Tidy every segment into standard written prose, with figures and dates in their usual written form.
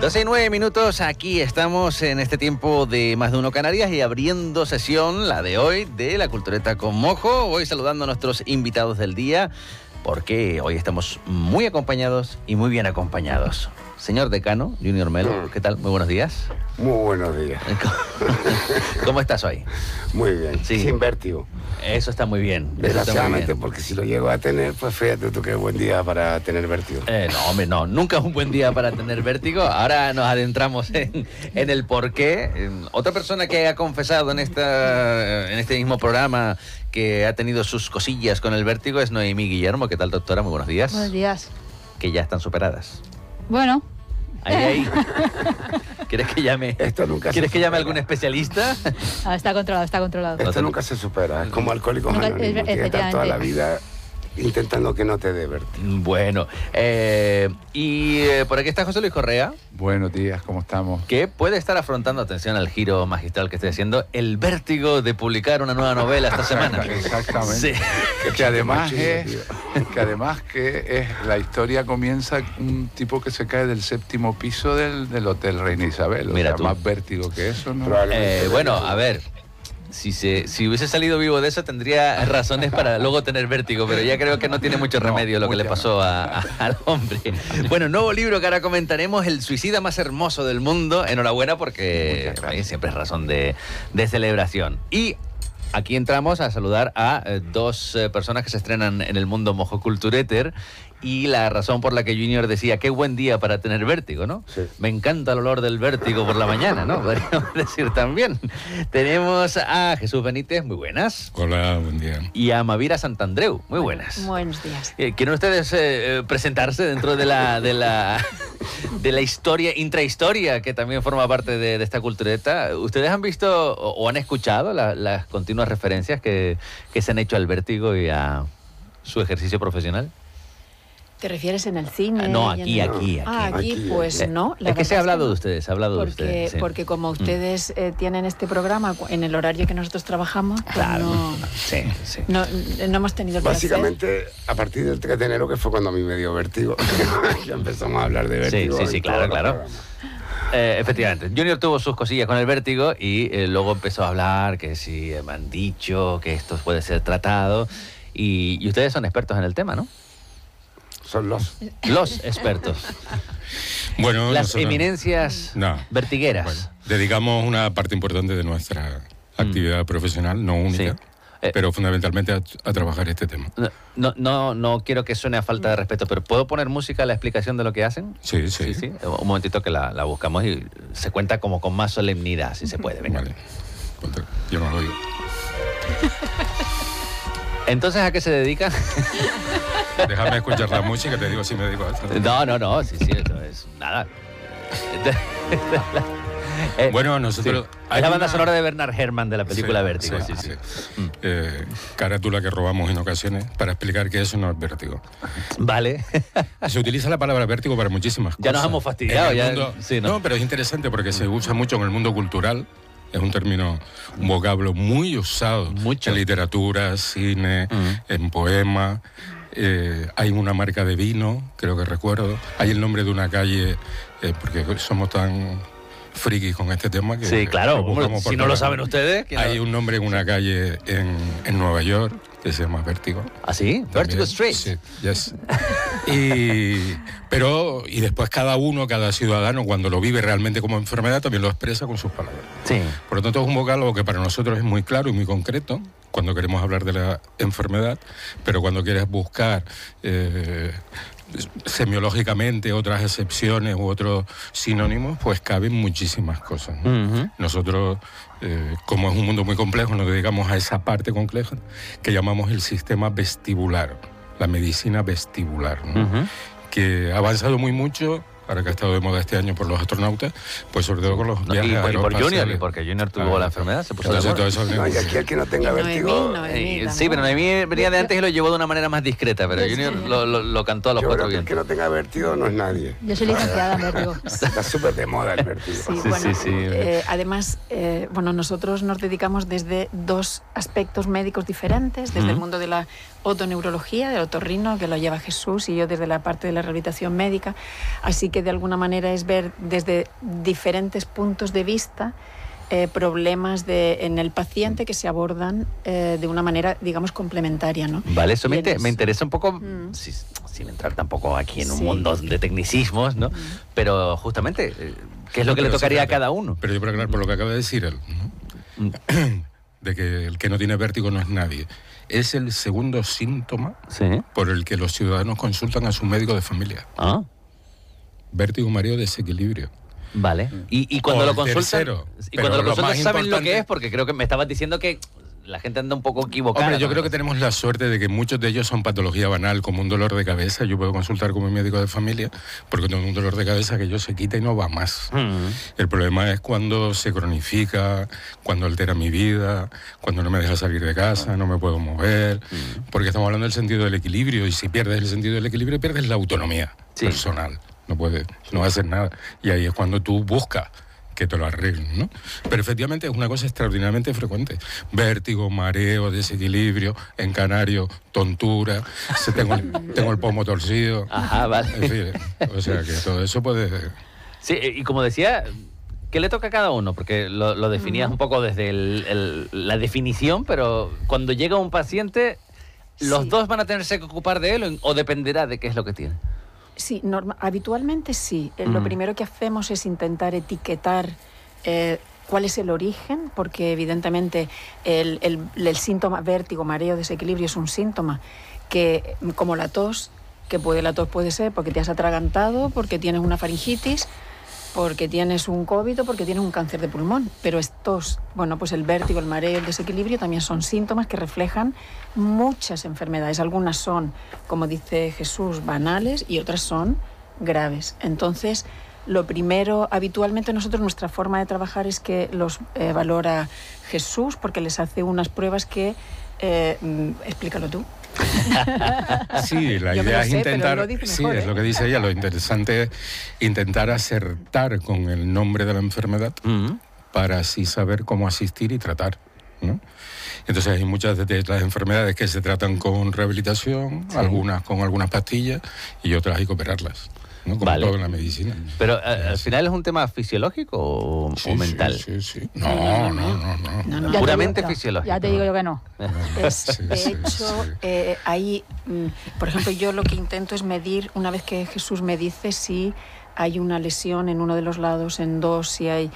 12:09, aquí estamos en este tiempo de Más de Uno Canarias y abriendo sesión, la de hoy, de la Cultureta con Mojo. Voy saludando a nuestros invitados del día, porque hoy estamos muy acompañados y muy bien acompañados. Señor decano, Junior Melo, ¿qué tal? Muy buenos días. Muy buenos días. ¿Cómo estás hoy? Muy bien, sí. Sin vértigo. Eso está muy bien. Desgraciadamente, porque si lo llego a tener, pues fíjate tú qué buen día para tener vértigo. No, hombre, no, nunca es un buen día para tener vértigo. Ahora nos adentramos en el porqué. Otra persona que ha confesado en este mismo programa que ha tenido sus cosillas con el vértigo es Noemí Guillermo. ¿Qué tal, doctora? Muy buenos días. Buenos días. Que ya están superadas. Bueno. Ahí. ¿Quieres que llame? Esto nunca ¿Quieres que llame a algún especialista? Ah, está controlado. Esto nunca se supera. Es como Alcohólicos Anónimos. Tienes que estar toda la vida intentando que no te dé vértigo. Bueno, por aquí está José Luis Correa. Buenos días, ¿cómo estamos? Que puede estar afrontando, atención al giro magistral que estoy haciendo, el vértigo de publicar una nueva novela esta semana. Exactamente. Sí. Que además la historia comienza un tipo que se cae del 7º piso del Hotel Reina Isabel. Mira, o sea, más vértigo que eso, ¿no? Bueno, a ver. Si hubiese salido vivo de eso tendría razones para luego tener vértigo, pero ya creo que no tiene mucho remedio lo que le pasó al hombre. Bueno, nuevo libro que ahora comentaremos, El suicida más hermoso del mundo. Enhorabuena, porque siempre es razón de celebración. Y aquí entramos a saludar a dos personas que se estrenan en el mundo Mojo Culturéter. Y la razón por la que Junior decía, qué buen día para tener vértigo, ¿no? Sí. Me encanta el olor del vértigo por la mañana, ¿no? Podríamos decir también. Tenemos a Jesús Benítez, muy buenas. Hola, buen día. Y a Mavira Santandreu, muy buenas. Buenos días. ¿Quieren ustedes presentarse dentro de la intrahistoria que también forma parte de esta cultureta? ¿Ustedes han visto o han escuchado las continuas referencias que se han hecho al vértigo y a su ejercicio profesional? ¿Te refieres en el cine? No, aquí. Aquí, pues no. Es que se ha hablado de ustedes, sí. Porque como ustedes tienen este programa en el horario que nosotros trabajamos, pues claro. No hemos tenido el placer. Básicamente, a partir del 3 de enero, que fue cuando a mí me dio vértigo, ya empezamos a hablar de vértigo. Sí, claro. Efectivamente, Junior tuvo sus cosillas con el vértigo y luego empezó a hablar que si me han dicho que esto puede ser tratado y ustedes son expertos en el tema, ¿no? Son los expertos. Bueno, las eminencias vertigueras. Bueno, dedicamos una parte importante de nuestra actividad profesional, no única, pero fundamentalmente a trabajar este tema. No quiero que suene a falta de respeto, pero ¿puedo poner música a la explicación de lo que hacen? Sí. Un momentito que la buscamos y se cuenta como con más solemnidad, si se puede. Venga. Vale. Yo no lo digo. Entonces, ¿a qué se dedican? Déjame escuchar la música, te digo si me dedico a esto. No, sí, eso es nada. Bueno, nosotros... Es la banda sonora de Bernard Herrmann de la película Vértigo. Sí. Carátula que robamos en ocasiones para explicar que eso no es vértigo. Vale. Se utiliza la palabra vértigo para muchísimas cosas. Ya nos hemos fastidiado. No, pero es interesante porque se usa mucho en el mundo cultural. Es un término, un vocablo muy usado en literatura, cine, en poema. Hay una marca de vino, creo que recuerdo. Hay el nombre de una calle, porque somos tan frikis con este tema que... Sí, claro, si no lo saben ustedes... Hay un nombre en una calle en Nueva York que se llama Vértigo. ¿Ah, sí? Vertigo Street. Sí, yes. Y después cada ciudadano, cuando lo vive realmente como enfermedad, también lo expresa con sus palabras. Sí. Por lo tanto, es un vocablo que para nosotros es muy claro y muy concreto cuando queremos hablar de la enfermedad, pero cuando quieres buscar semiológicamente otras excepciones u otros sinónimos, pues caben muchísimas cosas, ¿no? Uh-huh. Nosotros, como es un mundo muy complejo, nos dedicamos a esa parte compleja que llamamos el sistema vestibular, la medicina vestibular, ¿no? Uh-huh. Que ha avanzado muy mucho. Ahora que ha estado de moda este año por los astronautas, pues sobre todo con los viajes y por Junior, y porque Junior tuvo la enfermedad, se puso de moda. Y aquí el que no tenga vértigo... Sí, pero Noemí venía de antes y lo llevó de una manera más discreta, pero Junior lo cantó a los cuatro vientos. El que no tenga vértigo no es nadie. Yo soy licenciada en vértigo. Está súper de moda el vértigo. Sí. Además, nosotros nos dedicamos desde dos aspectos médicos diferentes, desde el mundo de la otoneurología, del otorrino, que lo lleva Jesús, y yo desde la parte de la rehabilitación médica. Así que de alguna manera es ver desde diferentes puntos de vista problemas en el paciente que se abordan de una manera, digamos, complementaria, ¿no? Vale, eso me interesa un poco, sin entrar tampoco aquí en un mundo de tecnicismos, ¿no? Pero justamente, ¿qué es lo que le tocaría a cada uno? Pero yo por aclarar, por lo que acaba de decir él, ¿no? De que el que no tiene vértigo no es nadie. Es el segundo síntoma por el que los ciudadanos consultan a su médico de familia. Vértigo, mareo, desequilibrio. Vale. Y cuando lo consultan, saben lo que es, porque creo que me estabas diciendo que la gente anda un poco equivocada. Hombre, yo creo que tenemos la suerte de que muchos de ellos son patología banal, como un dolor de cabeza. Yo puedo consultar con mi médico de familia porque tengo un dolor de cabeza que yo se quita y no va más. El problema es cuando se cronifica, cuando altera mi vida, cuando no me deja salir de casa, no me puedo mover, porque estamos hablando del sentido del equilibrio, y si pierdes el sentido del equilibrio, pierdes la autonomía personal. No puedes, no vas a hacer nada. Y ahí es cuando tú buscas que te lo arreglen, ¿no? Pero efectivamente es una cosa extraordinariamente frecuente. Vértigo, mareo, desequilibrio, en canario, tontura, tengo el pomo torcido. Ajá, vale. En fin, o sea que todo eso puede... Sí, y como decía, ¿qué le toca a cada uno? Porque lo definías un poco desde la definición, pero cuando llega un paciente, ¿los dos van a tenerse que ocupar de él o dependerá de qué es lo que tiene? Sí, habitualmente sí. Lo primero que hacemos es intentar etiquetar cuál es el origen, porque evidentemente el síntoma vértigo, mareo, desequilibrio es un síntoma que, como la tos puede ser porque te has atragantado, porque tienes una faringitis, porque tienes un COVID o porque tienes un cáncer de pulmón. Pero estos, pues el vértigo, el mareo, el desequilibrio también son síntomas que reflejan muchas enfermedades. Algunas son, como dice Jesús, banales y otras son graves. Entonces, lo primero, habitualmente nuestra forma de trabajar es que los valora Jesús, porque les hace unas pruebas que... explícalo tú. Sí, la idea es intentar, es lo que dice ella, lo interesante es intentar acertar con el nombre de la enfermedad para así saber cómo asistir y tratar, ¿no? Entonces hay muchas de las enfermedades que se tratan con rehabilitación, algunas con algunas pastillas y otras hay que operarlas, ¿no? Como todo en la medicina. Pero al final es un tema fisiológico o mental. Sí. No. Puramente fisiológico. Ya te digo yo que no. De hecho, ahí, por ejemplo, yo lo que intento es medir, una vez que Jesús me dice si hay una lesión en uno de los lados, en dos, si hay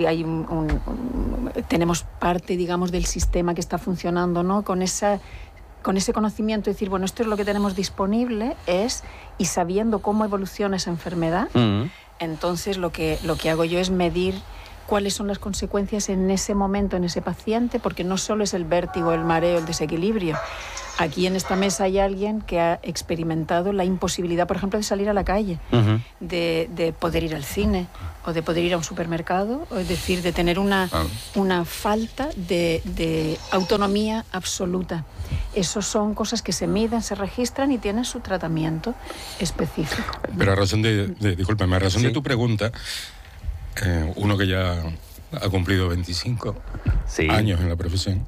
tenemos parte, digamos, del sistema que está funcionando, ¿no? Con ese conocimiento, decir, bueno, esto es lo que tenemos disponible, y sabiendo cómo evoluciona esa enfermedad, entonces lo que hago yo es medir cuáles son las consecuencias en ese momento, en ese paciente, porque no solo es el vértigo, el mareo, el desequilibrio. Aquí en esta mesa hay alguien que ha experimentado la imposibilidad, por ejemplo, de salir a la calle, de poder ir al cine o de poder ir a un supermercado, es decir, de tener una falta de autonomía absoluta. Esas son cosas que se miden, se registran y tienen su tratamiento específico. Pero a razón de tu pregunta, uno que ya ha cumplido 25 años en la profesión.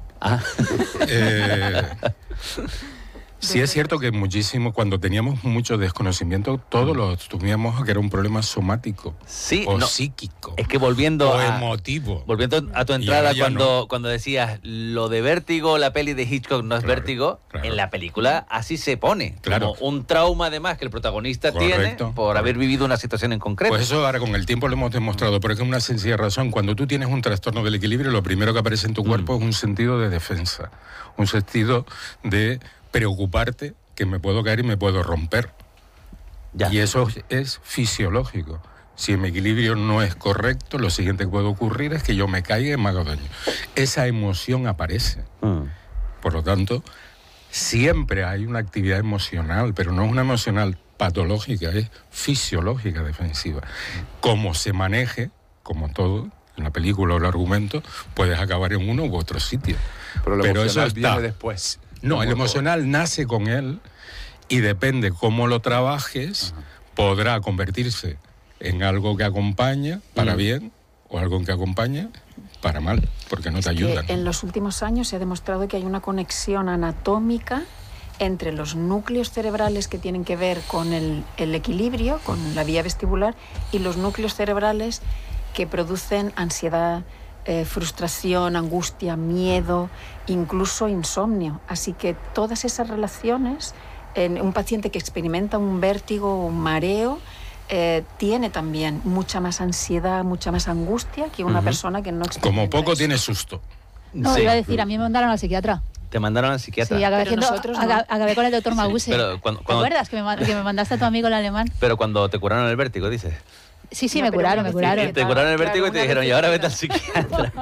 Sí es cierto que cuando teníamos mucho desconocimiento, todos lo asumíamos a que era un problema somático o psíquico. Es que volviendo emotivo. Volviendo a tu entrada cuando decías lo de vértigo, la peli de Hitchcock no es vértigo, en la película así se pone. Como un trauma además que el protagonista tiene por haber vivido una situación en concreto. Pues eso ahora con el tiempo lo hemos demostrado, porque es una sencilla razón. Cuando tú tienes un trastorno del equilibrio, lo primero que aparece en tu cuerpo es un sentido de defensa, un sentido de preocuparte que me puedo caer y me puedo romper. Y eso es fisiológico. Si mi equilibrio no es correcto, lo siguiente que puede ocurrir es que yo me caiga y me haga daño. Esa emoción aparece. Por lo tanto, siempre hay una actividad emocional, pero no es una emocional patológica, es fisiológica defensiva. Como se maneje, como todo, en la película o el argumento, puedes acabar en uno u otro sitio. Pero eso viene después. No, el emocional nace con él y depende cómo lo trabajes, podrá convertirse en algo que acompaña para bien o algo que acompaña para mal, porque no te ayudan. En los últimos años se ha demostrado que hay una conexión anatómica entre los núcleos cerebrales que tienen que ver con el equilibrio, con la vía vestibular, y los núcleos cerebrales que producen ansiedad, frustración, angustia, miedo, incluso insomnio. Así que todas esas relaciones, en un paciente que experimenta un vértigo, un mareo, tiene también mucha más ansiedad, mucha más angustia que una persona que no experimenta Como poco eso. tiene susto. No, iba a decir, a mí me mandaron al psiquiatra. ¿Te mandaron al psiquiatra? Sí, acabé, no. acabé con el doctor Mabuse. Pero ¿Te acuerdas que me mandaste a tu amigo el alemán? Pero cuando te curaron el vértigo, dices. Sí, No, me pero curaron. Te curaron el vértigo y te una dijeron, vez y ahora que vete al psiquiatra.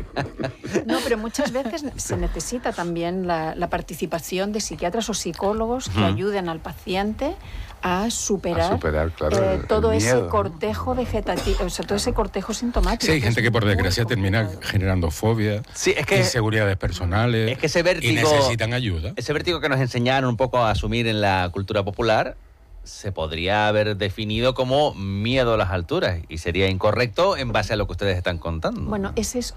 No, pero muchas veces se necesita también la participación de psiquiatras o psicólogos que ayuden al paciente a superar, claro, todo el ese miedo, cortejo vegetativo, o sea, todo ese cortejo sintomático. Sí, hay gente que por desgracia termina generando fobia, Sí, es que inseguridades personales, es que ese vértigo, y necesitan ayuda. ese vértigo que nos enseñaron un poco a asumir en la cultura popular se podría haber definido como miedo a las alturas y sería incorrecto en base a lo que ustedes están contando. Bueno, esa es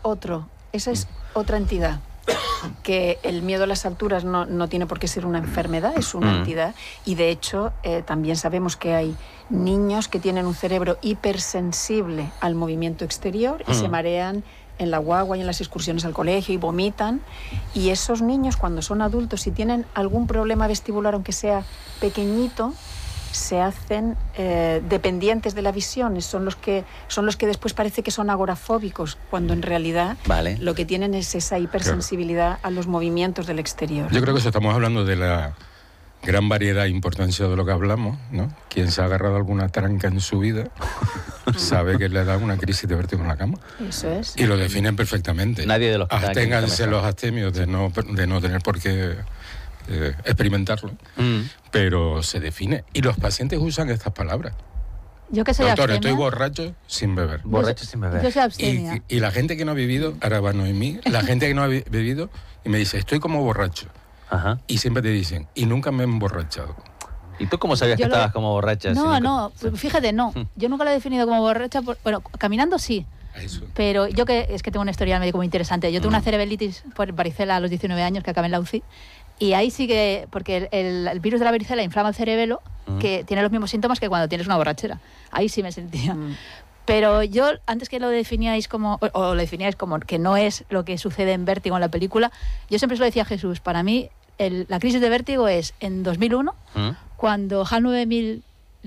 otra entidad. Que el miedo a las alturas no tiene por qué ser una enfermedad, es una entidad. Y de hecho, también sabemos que hay niños que tienen un cerebro hipersensible al movimiento exterior y se marean en la guagua y en las excursiones al colegio y vomitan. Y esos niños, cuando son adultos y tienen algún problema vestibular, aunque sea pequeñito, se hacen dependientes de la visión, son los que después parece que son agorafóbicos, cuando en realidad lo que tienen es esa hipersensibilidad a los movimientos del exterior. Yo creo que eso estamos hablando de la gran variedad e importancia de lo que hablamos, ¿no? Quien se ha agarrado alguna tranca en su vida sabe que le da una crisis de vértigo en la cama. Eso es. Y lo definen perfectamente. Nadie de los que Absténganse los abstemios de no tener por qué experimentarlo, pero se define. Y los pacientes usan estas palabras. Yo que soy Doctor, abstemia. estoy borracho sin beber. Borracho sin beber. Yo soy abstemia. Y la gente que no ha bebido, ahora va Noemí, la gente que no ha bebido y me dice, estoy como borracho. Ajá. Y siempre te dicen, y nunca me he emborrachado. ¿Y tú cómo sabías que estabas como borracha? No, fíjate, no. Yo nunca lo he definido como borracha. Bueno, caminando sí. Eso. Pero yo es que tengo una historia médica muy interesante. Yo tuve una cerebelitis por varicela a los 19 años que acabé en la UCI. Y ahí sí que, porque el virus de la varicela inflama el cerebelo, que tiene los mismos síntomas que cuando tienes una borrachera. Ahí sí me sentía. Pero yo, antes que lo definíais como, o lo definíais como que no es lo que sucede en Vértigo en la película, yo siempre se lo decía a Jesús, para mí la crisis de Vértigo es en 2001, cuando HAL 9000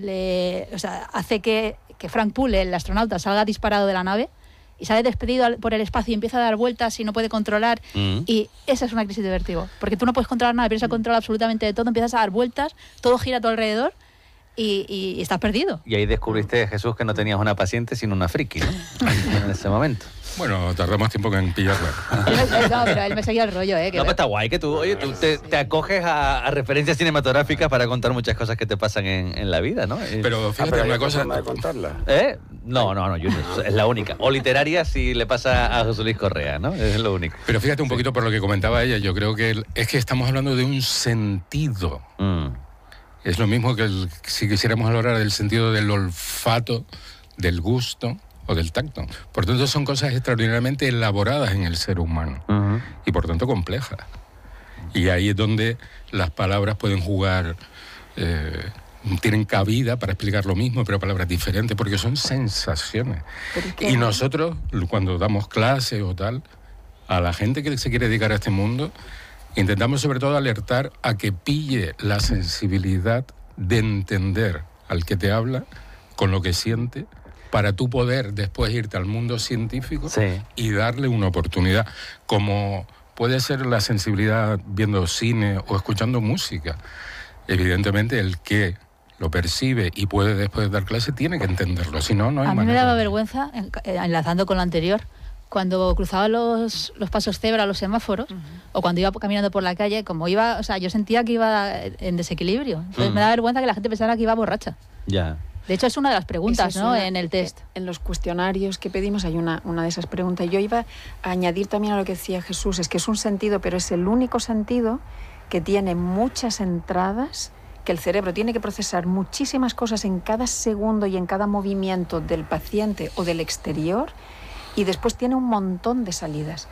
hace que Frank Poole, el astronauta, salga disparado de la nave, y sale despedido por el espacio y empieza a dar vueltas y no puede controlar. Y esa es una crisis de vértigo. Porque tú no puedes controlar nada, empiezas a controlar absolutamente de todo, empiezas a dar vueltas, todo gira a tu alrededor y estás perdido. Y ahí descubriste, Jesús, que no tenías una paciente sino una friki, ¿no? En ese momento. Bueno, tardamos tiempo en pillarla. No, pero él me seguía el rollo, ¿eh? No, pero está guay que tú te acoges a referencias cinematográficas para contar muchas cosas que te pasan en la vida, ¿no? Pero fíjate una cosa. ¿Forma de contarla? No, Junior, es la única. O literaria si le pasa a José Luis Correa, ¿no? Es lo único. Pero fíjate un poquito por lo que comentaba ella, yo creo que es que estamos hablando de un sentido. Es lo mismo que si quisiéramos hablar del sentido del olfato, del gusto o del tacto. Por tanto, son cosas extraordinariamente elaboradas en el ser humano y por tanto complejas. Y ahí es donde las palabras pueden jugar, tienen cabida para explicar lo mismo, pero palabras diferentes, porque son sensaciones. Y nosotros, cuando damos clases o tal, a la gente que se quiere dedicar a este mundo, intentamos sobre todo alertar a que pille la sensibilidad de entender al que te habla con lo que siente, para tú poder después irte al mundo científico y darle una oportunidad, como puede ser la sensibilidad viendo cine o escuchando música. Evidentemente el que lo percibe y puede después dar clase tiene que entenderlo, si no, no hay manera. A mí me daba vergüenza, enlazando con lo anterior, cuando cruzaba los pasos cebra, los semáforos, o cuando iba caminando por la calle, yo sentía que iba en desequilibrio. Entonces me daba vergüenza que la gente pensara que iba borracha. Ya. De hecho, es una de las preguntas, ¿no? En el test. En los cuestionarios que pedimos hay una de esas preguntas. Yo iba a añadir también a lo que decía Jesús, es que es un sentido, pero es el único sentido que tiene muchas entradas, que el cerebro tiene que procesar muchísimas cosas en cada segundo y en cada movimiento del paciente o del exterior, y después tiene un montón de salidas.